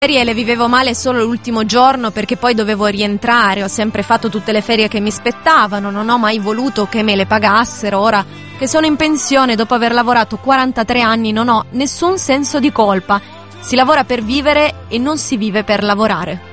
ferie le vivevo male solo l'ultimo giorno perché poi dovevo rientrare, ho sempre fatto tutte le ferie che mi spettavano, non ho mai voluto che me le pagassero. Ora che sono in pensione dopo aver lavorato 43 anni non ho nessun senso di colpa. Si lavora per vivere e non si vive per lavorare.